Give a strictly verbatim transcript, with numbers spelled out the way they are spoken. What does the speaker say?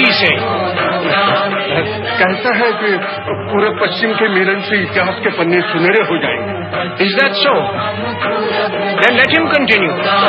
he say? कहता है कि पूरब पश्चिम के मिलन से इतिहास के पन्ने सुनहरे हो जाएंगे. Is that so? Then let him continue.